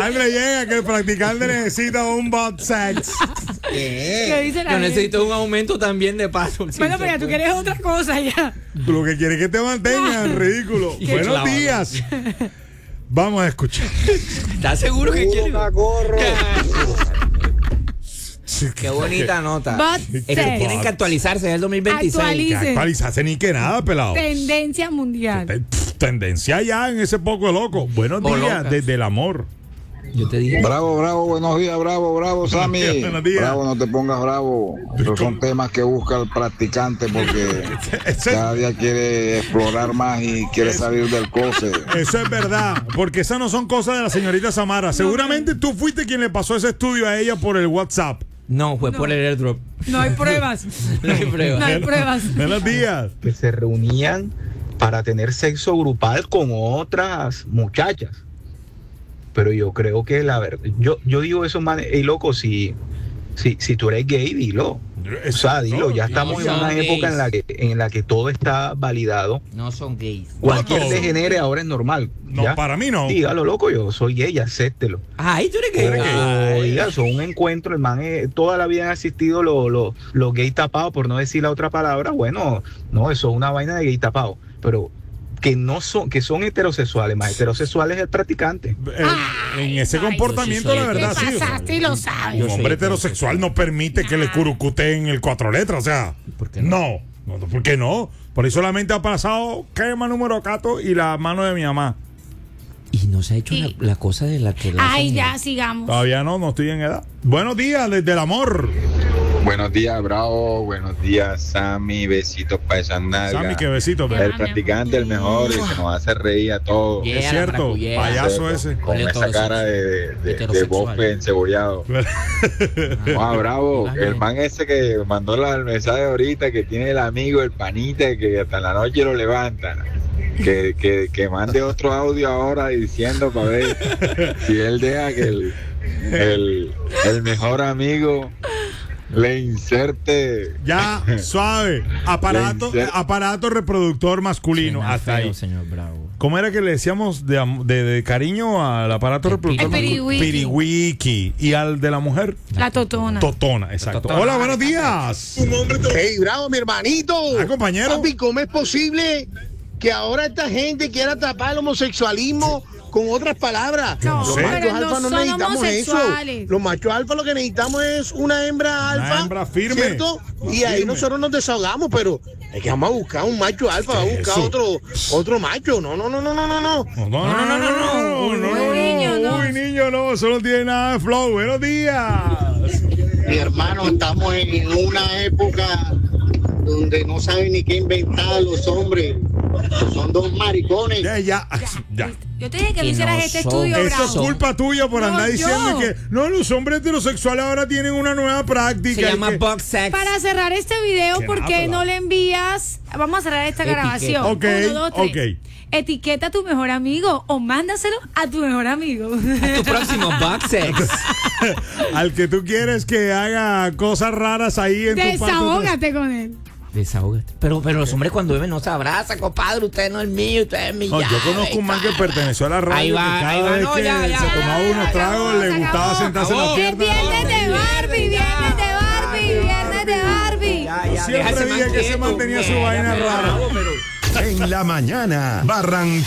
Hambre llega que el practicante necesita un butt sex. ¿Qué dice la Yo gente? necesito un aumento también de paso. Bueno, pero ya tú quieres otra cosa ya. Tú lo que quieres es que te mantengan, ridículo. Buenos clavado. días. Vamos a escuchar. ¿Estás seguro que quieres? Qué bonita nota. Butt Es que sex. tienen que actualizarse, es el 2026. Actualiza. Que actualizarse ni que nada, pelado. Tendencia mundial. Tendencia ya en ese poco de loco. Buenos O días locas. desde el amor. Yo te dije. Bravo, buenos días, bravo, Sammy. Buenos días. Bravo, no te pongas bravo. Esos son temas que busca el practicante porque cada día quiere explorar más y quiere salir del closet. Eso es verdad, porque esas no son cosas de la señorita Samara. Seguramente tú fuiste quien le pasó ese estudio a ella por el WhatsApp. No, fue No. por el airdrop. No hay pruebas. No hay prueba. No hay pruebas. Buenos días. Que se reunían para tener sexo grupal con otras muchachas. Pero yo creo que la verdad, yo digo eso, man, hey, loco, si tú eres gay, dilo. O sea, dilo, ya estamos en son una gays. época en la que todo está validado. No son gays. Cualquier todo. degenere ahora es normal. No, ¿ya? para mí no. Dígalo, loco, yo soy gay, acéptelo. Ay, tú eres gay. Oiga, son un encuentro, el man, toda la vida han asistido los gays tapados, por no decir la otra palabra. Bueno, no, eso es una vaina de gay tapado, pero que son heterosexuales, más heterosexuales es el practicante. En ese comportamiento, sí la soy verdad, Te sí. pasaste y lo sabes. Un Yo soy hombre heterosexual no permite que le curucuteen el 4 letras, o sea. ¿Por qué no? No, ¿por qué no? Por ahí solamente ha pasado quema número cato y la mano de mi mamá. Y no se ha hecho Y- la cosa de la que la Ay, hacen. ya, sigamos. Todavía no estoy en edad. Buenos días, desde el amor. Buenos días, Bravo. Buenos días, Sammy. Besitos para esa nalga. Sammy, qué besito. Ya. El practicante, el mejor, y que nos hace reír a todos. Yeah, Es la cierto, maracuyá. payaso ese. Con Vale, todo esa cara eso. de Heterosexual. bofe encebollado. Ah, Bravo. El man ese que mandó el mensaje ahorita, que tiene el amigo, el panita, que hasta la noche lo levanta. Que mande otro audio ahora diciendo para ver si él deja que el mejor amigo le inserte. Ya, suave. Aparato reproductor masculino. Suena Hasta feo, ahí. señor Bravo. ¿Cómo era que le decíamos de cariño al aparato El reproductor? El masculino? piriwiki. Piriwiki. ¿Y al de la mujer? La totona. Totona, exacto. Totona. Hola, buenos días. Hey, bravo, mi hermanito. Ah, compañero. Papi, ¿cómo es posible que ahora esta gente quiera tapar el homosexualismo con otras palabras? No, Los sé. machos pero no alfa no son necesitamos eso. homosexuales. Los machos alfa lo que necesitamos es una hembra alfa. hembra firme. ¿Cierto? Y ahí Firme. nosotros nos desahogamos, pero es que vamos a buscar un macho alfa, vamos a buscar Eso. otro macho. No. No. Uy, niño, no. Eso no tiene nada de flow. Buenos días. Mi hermano, estamos en una época donde no saben ni qué inventar los hombres. Son dos maricones. Ya. Yo te dije que no Que hicieras no este son- estudio, Eso bravo. es culpa tuya por No, andar yo. diciendo que no, los hombres heterosexuales ahora tienen una nueva práctica. Se llama que- box sex. Para cerrar este video, Que ¿por nada, qué pelado. no le envías? Vamos a cerrar esta Etiqueta. grabación. Ok, 1, 2, 3. ok. Etiqueta a tu mejor amigo o mándaselo a tu mejor amigo. Tu próximo box sex. Al que tú quieres que haga cosas raras ahí en tu parte. Desahógate con él. Desahógate. Pero los hombres cuando beben no se abrazan, compadre. Usted no es mío, usted es mi No, yo llave, conozco un man que perteneció a la radio Ahí va, que cada ahí va, vez no, que ya, se tomaba unos se tragos acabó, le se gustaba acabó. sentarse en la Acabó. Es pierna. viernes de Barbie, viernes de Barbie, viernes de Barbie. Siempre dije que se mantenía su vaina rara. En la mañana,